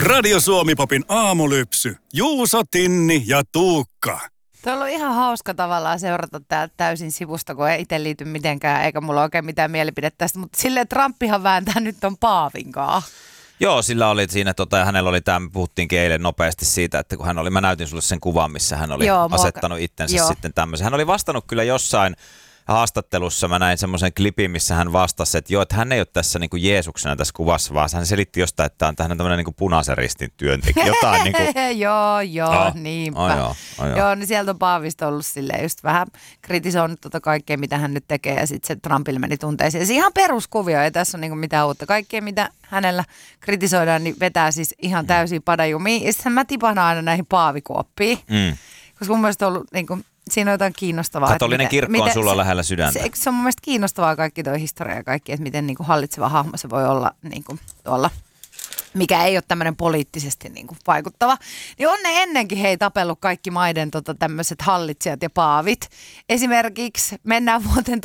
Radio Suomi-popin aamulypsy. Juuso, Tinni ja Tuukka. Tuolla on ihan hauska tavallaan seurata täältä täysin sivusta, kun ei itse liity mitenkään, eikä mulla oikein mitään mielipidettä tästä. Mutta silleen Trumpihan vääntää nyt ton Paavinkaa. Joo, sillä oli siinä, ja hänellä oli tämä, me puhuttiinkin eilen nopeasti siitä, että kun hän oli, mä näytin sulle sen kuvan, missä hän oli asettanut itsensä sitten tämmöisen. Hän oli vastannut kyllä jossain haastattelussa, mä näin semmoisen klipin, missä hän vastasi, että joo, että hän ei ole tässä niin kuin Jeesuksena tässä kuvassa, vaan hän selitti jostain, että hän on tämmöinen niin kuin punaisen ristin työntekijä. Jotain niin kuin... Joo, niinpä. Joo, niin sieltä on Paavista ollut silleen just vähän kritisoinut kaikkea, mitä hän nyt tekee, ja sitten se Trumpille meni tunteisiin. Se ihan peruskuvio, ei tässä ole niin kuin mitään uutta. Kaikkea, mitä hänellä kritisoidaan, niin vetää siis ihan täysin padajumiin. Ja sitten mä tipahdan aina näihin paavikuoppiin, koska mun mielestä on ollut niin kuin siinä on jotain kiinnostavaa. Katolinen kirkko on sulla lähellä sydäntä. Se on mun mielestä kiinnostavaa kaikki tuo historia ja kaikki, että miten niin kuin hallitseva hahmo se voi olla niin kuin tuolla, mikä ei ole tämmöinen poliittisesti niin kuin vaikuttava. Niin on ne ennenkin tapellut kaikki maiden tämmöiset hallitsijat ja paavit. Esimerkiksi mennään vuoteen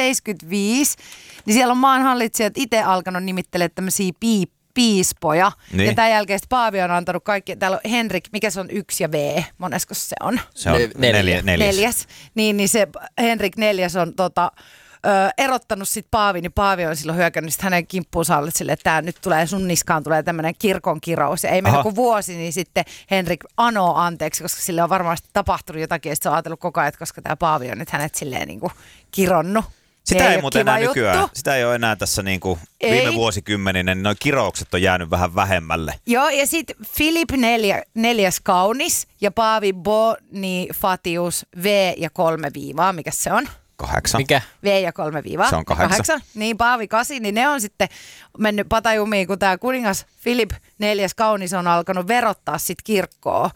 1075, niin siellä on maan hallitsijat itse alkanut nimittelemään tämmöisiä piispoja. Niin. Ja tämän jälkeen Paavi on antanut kaikki, täällä on Henrik, mikä se on 1 ja V, monesko se on? Se on neljäs. Niin se Henrik 4 on erottanut sit Paavin, niin Paavi on silloin hyökännyt sit hänen kimppuunsa alle silleen, että tää nyt tulee sun niskaan tulee tämmöinen kirkon kirous. Ja ei mennä kuin vuosi, niin sitten Henrik anoo anteeksi, koska sille on varmasti tapahtunut jotakin, ja se on ajatellut koko ajan, että koska tämä Paavi on nyt hänet silleen niin kuin kironnut. Sitä ei muuten enää nykyään. Sitä ei ole enää tässä niinku viime vuosikymmeninä, niin nuo kiroukset on jäänyt vähän vähemmälle. Joo, ja sitten Filip neljäs kaunis ja Paavi Bonifatius V ja 3 viivaa, mikä se on? 8. Mikä? V ja 3 viivaa. Se on 8. Niin, Paavi 8, niin ne on sitten mennyt patajumiin, kun tämä kuningas Filip neljäs kaunis on alkanut verottaa sit kirkkoa.